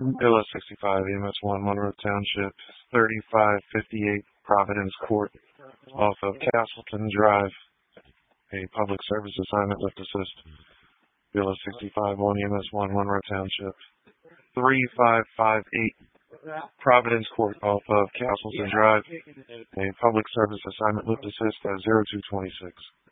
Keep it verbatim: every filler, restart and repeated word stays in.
Villa sixty-five, E M S one, Monroe Township, thirty-five fifty-eight Providence Court, off of Castleton Drive. A public service assignment lift assist. Villa sixty-five, one E M S one, Monroe Township, thirty-five fifty-eight Providence Court, off of Castleton Drive. A public service assignment lift assist at zero two two six.